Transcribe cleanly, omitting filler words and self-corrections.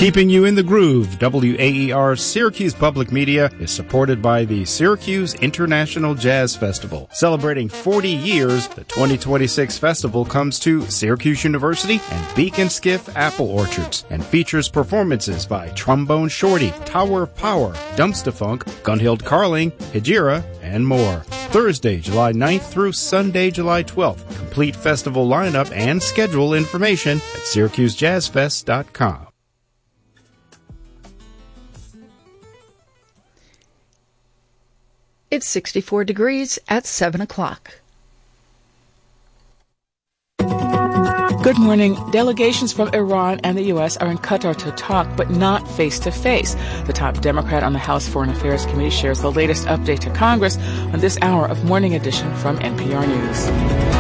Keeping you in the groove, WAER Syracuse Public Media is supported by the Syracuse International Jazz Festival. Celebrating 40 years, the 2026 festival comes to Syracuse University and Beacon Skiff Apple Orchards and features performances by Trombone Shorty, Tower of Power, Dumpster-Funk, Gunhild Carling, Hejira, and more. Thursday, July 9th through Sunday, July 12th. Complete festival lineup and schedule information at syracusejazzfest.com. It's 64 degrees at 7 o'clock. Good morning. Delegations from Iran and the U.S. are in Qatar to talk, but not face-to-face. The top Democrat on the House Foreign Affairs Committee shares the latest update to Congress on this hour of Morning Edition from NPR News.